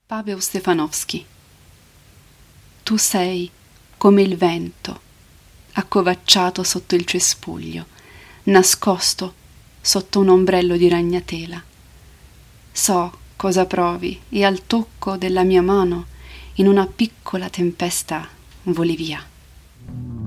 Paweł Stefanowski. Tu sei come il vento, accovacciato sotto il cespuglio, nascosto sotto un ombrello di ragnatela. So cosa provi e al tocco della mia mano, in una piccola tempesta, voli via.